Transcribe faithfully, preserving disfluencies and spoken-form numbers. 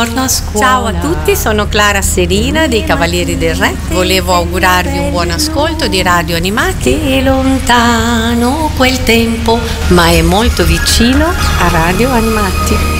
Torno a scuola. Ciao a tutti, sono Clara Serina dei Cavalieri del Re. Volevo augurarvi un buon ascolto di Radio Animati. È lontano quel tempo, Ma è molto vicino a Radio Animati.